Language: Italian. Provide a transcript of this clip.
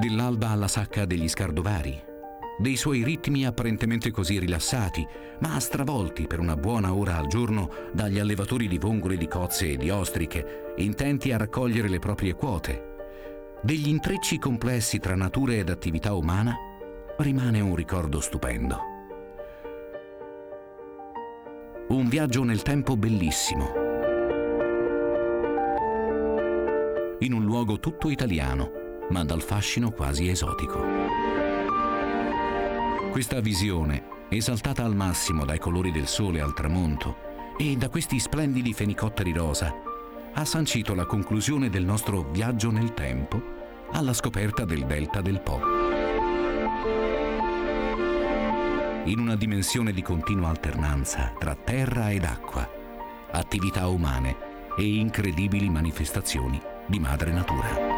dell'alba alla sacca degli Scardovari, dei suoi ritmi apparentemente così rilassati, ma stravolti per una buona ora al giorno dagli allevatori di vongole, di cozze e di ostriche, intenti a raccogliere le proprie quote, degli intrecci complessi tra natura ed attività umana, rimane un ricordo stupendo. Un viaggio nel tempo bellissimo, in un luogo tutto italiano, ma dal fascino quasi esotico. Questa visione, esaltata al massimo dai colori del sole al tramonto e da questi splendidi fenicotteri rosa, ha sancito la conclusione del nostro viaggio nel tempo alla scoperta del delta del Po. In una dimensione di continua alternanza tra terra ed acqua, attività umane e incredibili manifestazioni di madre natura.